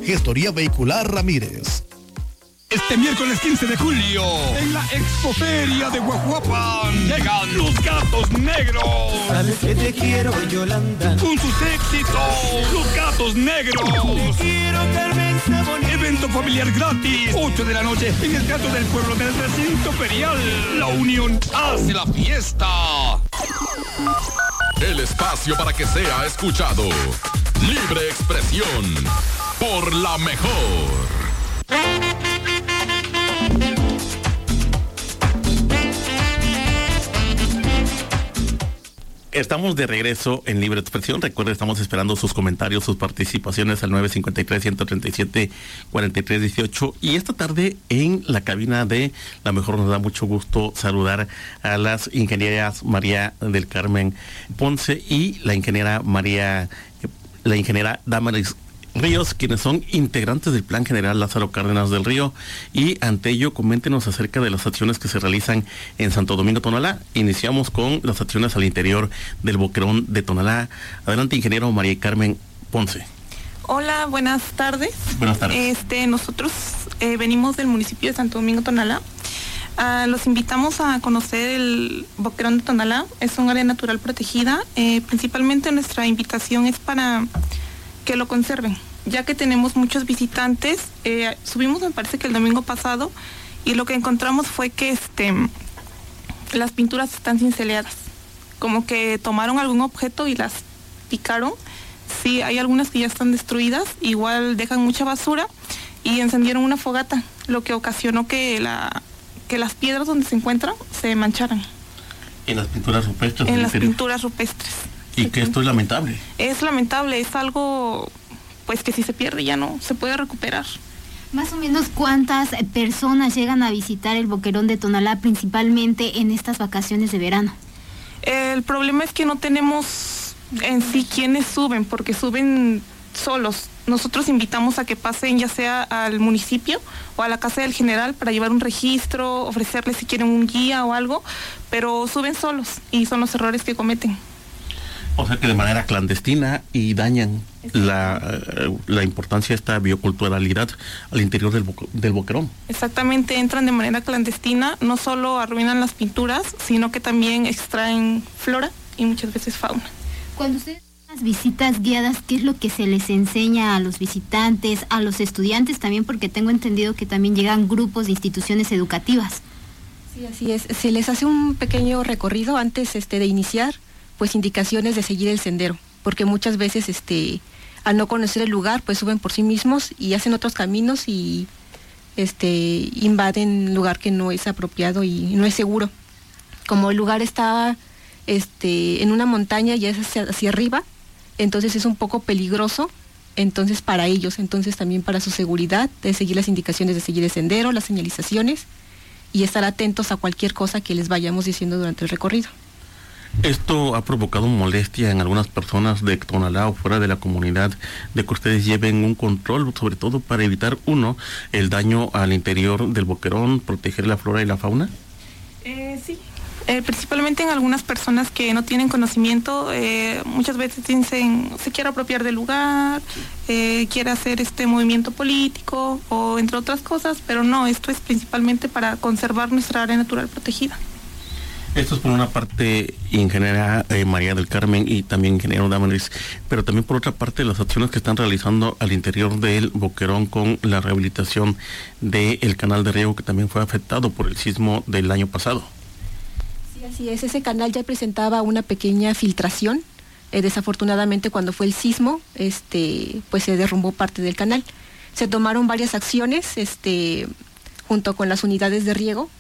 Gestoría Vehicular Ramírez. Este miércoles 15 de julio, en la Expoferia de Guajuapan, llegan los Gatos Negros. Sabes que te quiero, Yolanda. Con sus éxitos, los Gatos Negros. Te quiero, Carmen Sabonete. Evento familiar gratis, 8 de la noche, en el Teatro del Pueblo del Recinto Ferial. La unión hace la fiesta. El espacio para que sea escuchado. Libre expresión. Por la mejor. Estamos de regreso en Libre Expresión. Recuerden, estamos esperando sus comentarios, sus participaciones al 953-137-4318. Y esta tarde en la cabina de La Mejor nos da mucho gusto saludar a las ingenieras María del Carmen Ponce y la ingeniera Damaris Ríos, quienes son integrantes del Plan General Lázaro Cárdenas del Río. Y ante ello, coméntenos acerca de las acciones que se realizan en Santo Domingo, Tonalá. Iniciamos con las acciones al interior del Boquerón de Tonalá. Adelante, ingeniero María Carmen Ponce. Hola, buenas tardes. Buenas tardes. Nosotros venimos del municipio de Santo Domingo, Tonalá. Los invitamos a conocer el Boquerón de Tonalá. Es un área natural protegida. Principalmente nuestra invitación es para que lo conserven, ya que tenemos muchos visitantes. Subimos, me parece que el domingo pasado, y lo que encontramos fue que las pinturas están cinceleadas, como que tomaron algún objeto y las picaron. Sí, hay algunas que ya están destruidas, igual dejan mucha basura y encendieron una fogata, lo que ocasionó que las piedras donde se encuentran se mancharan. En las pinturas rupestres. En las pinturas rupestres. Y que esto es lamentable. Es lamentable, es algo pues que si se pierde ya no se puede recuperar. Más o menos, ¿cuántas personas llegan a visitar el Boquerón de Tonalá, principalmente en estas vacaciones de verano? El problema es que no tenemos en sí quienes suben, porque suben solos. Nosotros invitamos a que pasen ya sea al municipio o a la casa del general para llevar un registro, ofrecerles si quieren un guía o algo, pero suben solos y son los errores que cometen. O sea que de manera clandestina y dañan la importancia de esta bioculturalidad al interior del Boquerón. Exactamente, entran de manera clandestina, no solo arruinan las pinturas, sino que también extraen flora y muchas veces fauna. Cuando ustedes hacen las visitas guiadas, ¿qué es lo que se les enseña a los visitantes, a los estudiantes también? Porque tengo entendido que también llegan grupos de instituciones educativas. Sí, así es. Se les hace un pequeño recorrido antes de iniciar, pues indicaciones de seguir el sendero, porque muchas veces al no conocer el lugar, pues suben por sí mismos y hacen otros caminos y invaden lugar que no es apropiado y no es seguro. Como el lugar está en una montaña y es hacia arriba, entonces es un poco peligroso, entonces para ellos, entonces también para su seguridad, de seguir las indicaciones de seguir el sendero, las señalizaciones y estar atentos a cualquier cosa que les vayamos diciendo durante el recorrido. ¿Esto ha provocado molestia en algunas personas de Tonalá o fuera de la comunidad de que ustedes lleven un control, sobre todo para evitar, el daño al interior del Boquerón, proteger la flora y la fauna? Sí, principalmente en algunas personas que no tienen conocimiento, muchas veces dicen, se quiere apropiar del lugar, quiere hacer movimiento político o entre otras cosas, pero no, esto es principalmente para conservar nuestra área natural protegida. Esto es por una parte, ingeniera María del Carmen y también ingeniero Damaris, pero también por otra parte las acciones que están realizando al interior del Boquerón con la rehabilitación del canal de riego que también fue afectado por el sismo del año pasado. Sí, así es. Ese canal ya presentaba una pequeña filtración. Desafortunadamente, cuando fue el sismo, pues se derrumbó parte del canal. Se tomaron varias acciones, junto con las unidades de riego,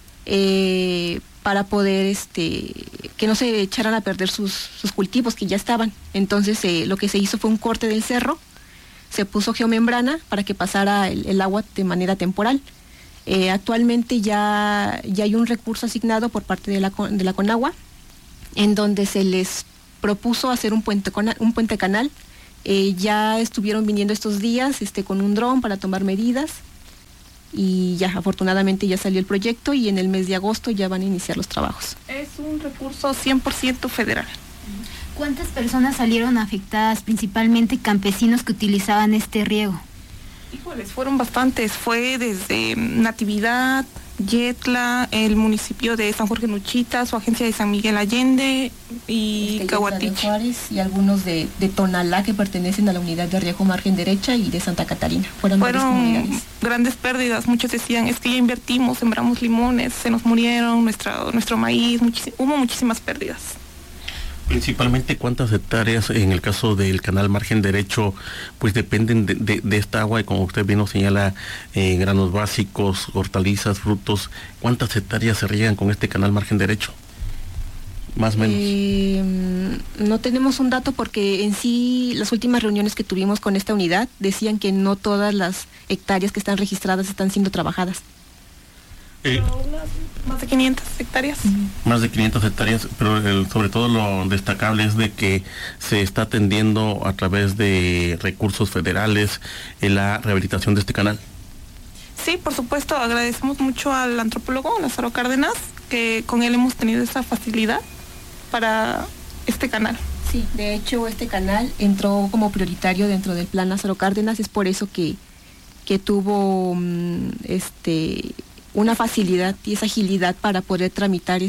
para poder que no se echaran a perder sus cultivos que ya estaban. Entonces lo que se hizo fue un corte del cerro, se puso geomembrana para que pasara el agua de manera temporal. Actualmente ya hay un recurso asignado por parte de la Conagua, en donde se les propuso hacer un puente canal. Ya estuvieron viniendo estos días con un dron para tomar medidas. Y ya afortunadamente ya salió el proyecto y en el mes de agosto ya van a iniciar los trabajos. Es un recurso 100% federal. ¿Cuántas personas salieron afectadas, principalmente campesinos que utilizaban este riego? Híjoles, fueron bastantes. Fue desde Natividad, Yetla, el municipio de San Jorge Nuchita, su agencia de San Miguel Allende y Cahuatiche. Juárez y algunos de Tonalá que pertenecen a la unidad de Riego Margen Derecha y de Santa Catarina. Fueron grandes pérdidas. Muchos decían, es que ya invertimos, sembramos limones, se nos murieron nuestro maíz, hubo muchísimas pérdidas. Principalmente, ¿cuántas hectáreas en el caso del canal Margen Derecho pues dependen de esta agua? Y como usted bien nos señala, granos básicos, hortalizas, frutos, ¿cuántas hectáreas se riegan con este canal Margen Derecho? Más o menos. No tenemos un dato porque en sí las últimas reuniones que tuvimos con esta unidad decían que no todas las hectáreas que están registradas están siendo trabajadas. Más de 500 hectáreas. Más de 500 hectáreas, pero sobre todo lo destacable es de que se está atendiendo a través de recursos federales en la rehabilitación de este canal. Sí, por supuesto, agradecemos mucho al antropólogo Lázaro Cárdenas, que con él hemos tenido esa facilidad para este canal. Sí, de hecho este canal entró como prioritario dentro del plan Lázaro Cárdenas, es por eso que tuvo una facilidad y esa agilidad para poder tramitar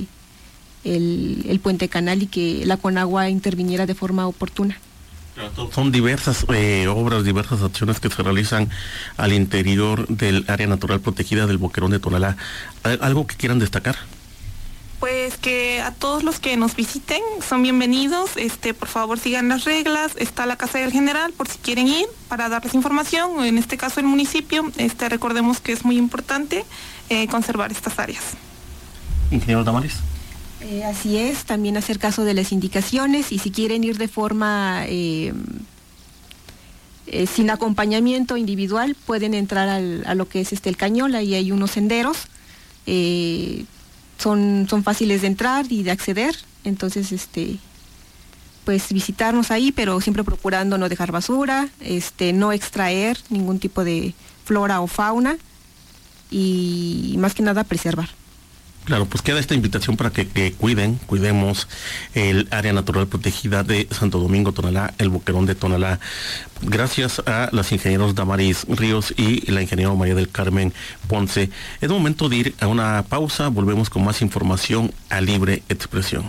el puente canal y que la Conagua interviniera de forma oportuna. Son diversas obras, diversas acciones que se realizan al interior del área natural protegida del Boquerón de Tonalá. ¿Algo que quieran destacar? Pues que a todos los que nos visiten son bienvenidos, por favor sigan las reglas, está la Casa del General por si quieren ir para darles información, en este caso el municipio, recordemos que es muy importante conservar estas áreas. Ingeniero Damaris. Así es, también hacer caso de las indicaciones y si quieren ir de forma sin acompañamiento individual pueden entrar a lo que es el Cañol, ahí hay unos senderos. Son fáciles de entrar y de acceder, entonces pues visitarnos ahí, pero siempre procurando no dejar basura, no extraer ningún tipo de flora o fauna y más que nada preservar. Claro, pues queda esta invitación para que cuidemos el área natural protegida de Santo Domingo Tonalá, el Boquerón de Tonalá. Gracias a los ingenieros Damaris Ríos y la ingeniera María del Carmen Ponce. Es momento de ir a una pausa, volvemos con más información a Libre Expresión.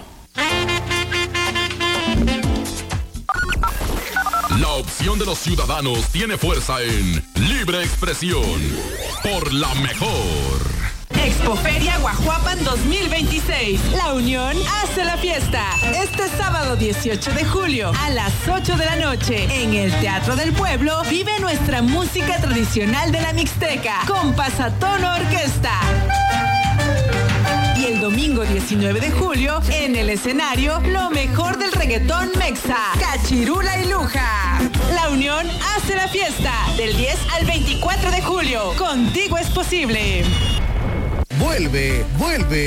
La opción de los ciudadanos tiene fuerza en Libre Expresión por la mejor. Expoferia Guajuapan 2026. La Unión hace la fiesta. Este sábado 18 de julio a las 8 de la noche en el Teatro del Pueblo vive nuestra música tradicional de la Mixteca con Pasatón Orquesta. Y el domingo 19 de julio en el escenario lo mejor del reggaetón mexa, Cachirula y Luja. La Unión hace la fiesta del 10 al 24 de julio. Contigo es posible. Vuelve